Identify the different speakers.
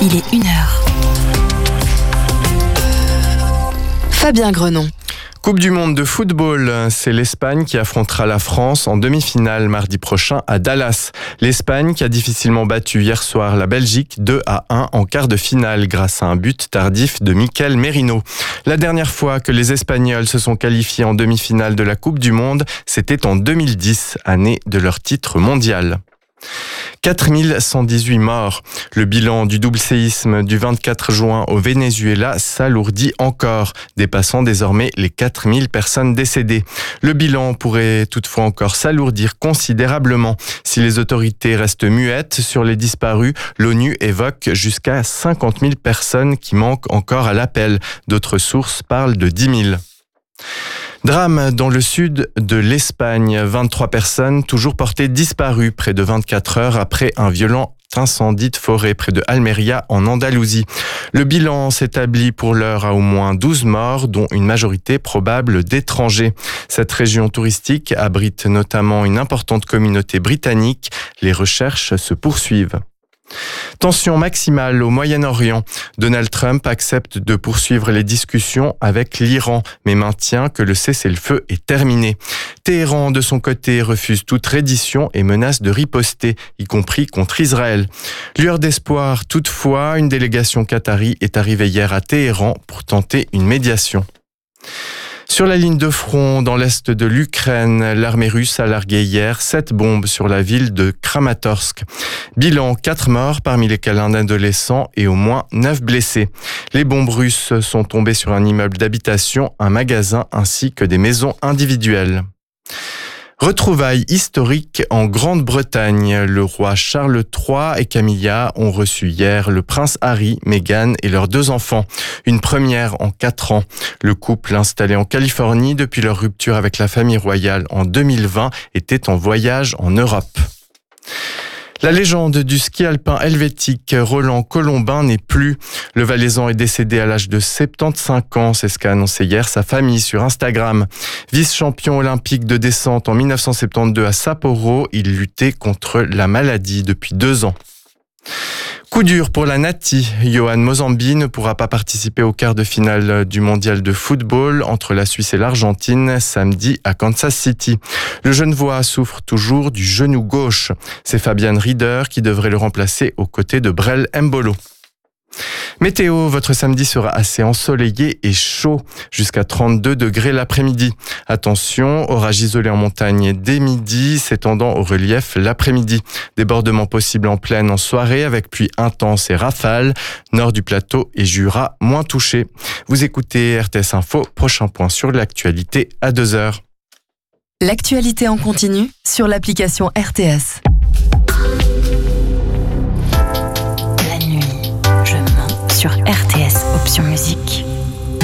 Speaker 1: il est 1h. Fabien Grenon.
Speaker 2: Coupe du monde de football, c'est l'Espagne qui affrontera la France en demi-finale mardi prochain à Dallas. L'Espagne qui a difficilement battu hier soir la Belgique 2-1 en quart de finale grâce à un but tardif de Mikel Merino. La dernière fois que les Espagnols se sont qualifiés en demi-finale de la Coupe du monde, c'était en 2010, année de leur titre mondial. 4118 morts. Le bilan du double séisme du 24 juin au Venezuela s'alourdit encore, dépassant désormais les 4000 personnes décédées. Le bilan pourrait toutefois encore s'alourdir considérablement. Si les autorités restent muettes sur les disparus, l'ONU évoque jusqu'à 50 000 personnes qui manquent encore à l'appel. D'autres sources parlent de 10 000. Drame dans le sud de l'Espagne. 23 personnes toujours portées disparues près de 24 heures après un violent incendie de forêt près de Almeria en Andalousie. Le bilan s'établit pour l'heure à au moins 12 morts, dont une majorité probable d'étrangers. Cette région touristique abrite notamment une importante communauté britannique. Les recherches se poursuivent. Tension maximale au Moyen-Orient. Donald Trump accepte de poursuivre les discussions avec l'Iran, mais maintient que le cessez-le-feu est terminé. Téhéran, de son côté, refuse toute reddition et menace de riposter, y compris contre Israël. Lueur d'espoir, toutefois, une délégation qatari est arrivée hier à Téhéran pour tenter une médiation. Sur la ligne de front, dans l'est de l'Ukraine, l'armée russe a largué hier 7 bombes sur la ville de Kramatorsk. Bilan, 4 morts, parmi lesquels un adolescent et au moins 9 blessés. Les bombes russes sont tombées sur un immeuble d'habitation, un magasin ainsi que des maisons individuelles. Retrouvailles historiques en Grande-Bretagne. Le roi Charles III et Camilla ont reçu hier le prince Harry, Meghan et leurs 2 enfants. Une première en 4 ans. Le couple installé en Californie depuis leur rupture avec la famille royale en 2020 était en voyage en Europe. La légende du ski alpin helvétique Roland Colombin n'est plus. Le Valaisan est décédé à l'âge de 75 ans, c'est ce qu'a annoncé hier sa famille sur Instagram. Vice-champion olympique de descente en 1972 à Sapporo, il luttait contre la maladie depuis 2 ans. Coup dur pour la Nati. Johan Mozambi ne pourra pas participer au quart de finale du mondial de football entre la Suisse et l'Argentine samedi à Kansas City. Le Genevois souffre toujours du genou gauche. C'est Fabian Rieder qui devrait le remplacer aux côtés de Brel Mbolo. Météo, votre samedi sera assez ensoleillé et chaud, jusqu'à 32 degrés l'après-midi. Attention, orage isolé en montagne dès midi, s'étendant au relief l'après-midi. Débordement possible en plaine en soirée avec pluie intense et rafales. Nord du plateau et Jura moins touchés. Vous écoutez RTS Info, prochain point sur l'actualité à 2h.
Speaker 1: L'actualité en continu sur l'application RTS. Sur RTS Option Musique.